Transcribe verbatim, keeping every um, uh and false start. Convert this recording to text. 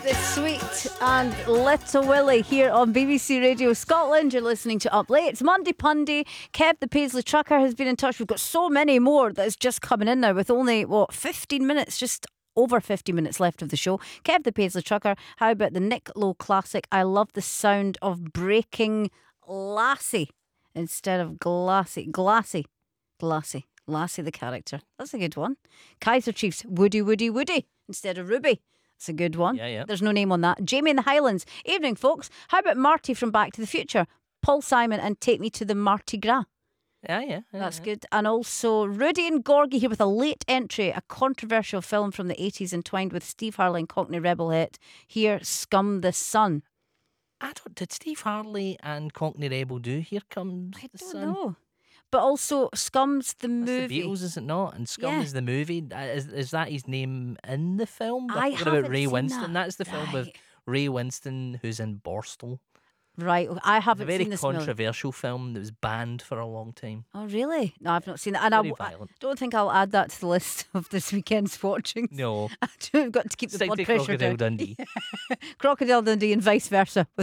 The Sweet and Little Willie here on B B C Radio Scotland. You're listening to Up Late. It's Monday Pundy. Kev the Paisley Trucker has been in touch. We've got so many more that's just coming in now with only, what, fifteen minutes, just over fifty minutes left of the show. Kev the Paisley Trucker, how about the Nick Lowe classic, I Love the Sound of Breaking Lassie instead of Glassy. Glassy. Glassy. Lassie the character. That's a good one. Kaiser Chiefs, Woody, Woody, Woody instead of Ruby. That's a good one. Yeah, yeah. There's no name on that. Jamie in the Highlands. Evening, folks. How about Marty from Back to the Future? Paul Simon and Take Me to the Mardi Gras. Yeah, yeah. yeah That's yeah. good. And also Rudy and Gorgie here with a late entry, a controversial film from the eighties entwined with Steve Harley and Cockney Rebel hit. Here, Scum the Sun. I don't. Did Steve Harley and Cockney Rebel do Here Comes I the don't Sun? know. But also, Scum's the That's movie. the Beatles, is it not? And Scum Yeah. is the movie. Uh, Is is that his name in the film? I Talking about haven't Ray seen Winston. that. That's the film with Right. Ray Winston, who's in Borstal. Right, I It's a haven't very seen this movie. controversial film that was banned for a long time. Oh, really? No, I've not seen that. And I, Very w- I violent. don't think I'll add that to the list of this weekend's watchings. No. I've got to keep the Stick blood to pressure Crocodile down. Dundee. Crocodile Dundee and vice versa with